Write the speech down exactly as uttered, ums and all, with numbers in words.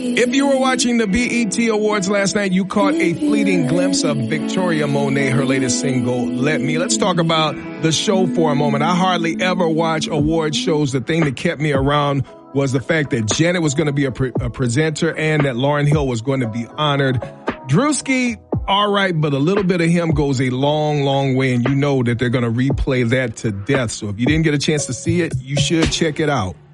If you were watching the B E T Awards last night, you caught a fleeting glimpse of Victoria Monet, her latest single, Let Me. Let's talk about the show for a moment. I hardly ever watch award shows. The thing that kept me around was the fact that Janet was going to be a, pre- a presenter and that Lauryn Hill was going to be honored. Drewski, all right, but a little bit of him goes a long, long way, and you know that they're going to replay that to death. So if you didn't get a chance to see it, you should check it out.